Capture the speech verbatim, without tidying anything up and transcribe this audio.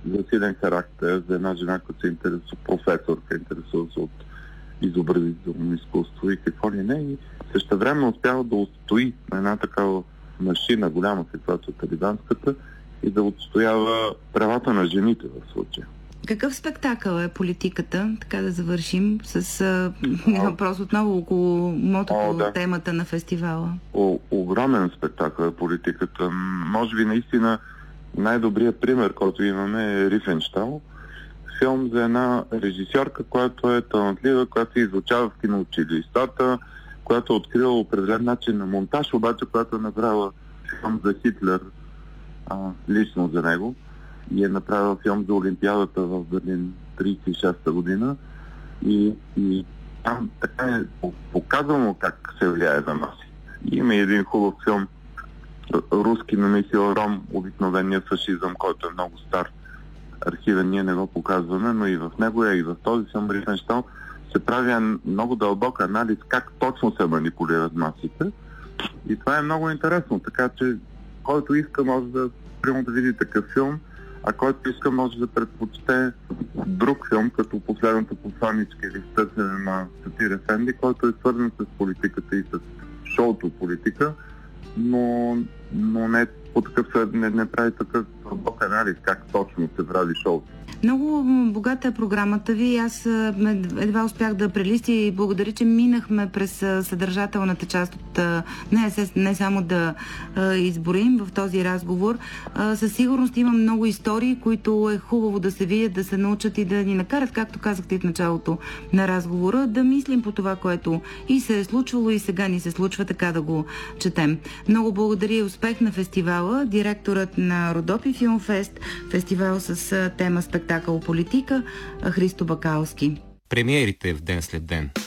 за силен характер, за една жена, която се интересува, професорка, интересува се от изобразително изкуство и какво ли не. И същевременно успява да отстои на една такава машина, голяма каквато е талибанската, и да отстоява правата на жените в случая. Какъв спектакъл е политиката? Така да завършим с а, въпрос отново около мотото, О, да. темата на фестивала. О, огромен спектакъл е политиката. Може би наистина най-добрият пример, който имаме е Рифенщал. Филм за една режисьорка, която е талантлива, която се изучава в киноучилищата, която е открила определен начин на монтаж, обаче която е направила филм за Хитлер, а, лично за него. И е направила филм за Олимпиадата в Берлин тридесет и шеста година. И, и там така е показано как се влияе за нас. И има един хубав филм, руски намисъл Ром, обикновения фашизъм, който е много стар. Архивен ние не го показваме, но и в него е, и в този филм Рифенщал се прави много дълбок анализ как точно се манипулират масите. И това е много интересно, така че който иска може да, примерно, да види такъв филм, а който иска може да предпочете друг филм, като Последната посланичка или Търсене на Сатир Ефенди, който е свързан с политиката и с шоуто политика, но, но не по такъв съд не, не прави такъв дълбок анализ как точно се прави шоуто. Много богата е програмата ви. Аз едва успях да прелистя и благодаря, че минахме през съдържателната част от... Не, не само да изборим в този разговор. Със сигурност има много истории, които е хубаво да се видят, да се научат и да ни накарат, както казахте и в началото на разговора, да мислим по това, което и се е случвало и сега ни се случва, така да го четем. Много благодаря и успех на фестивала. Директорът на Родопи Филмфест, фестивал с тема спектакъл политика, Христо Бакалски. Премиерите в ден след ден.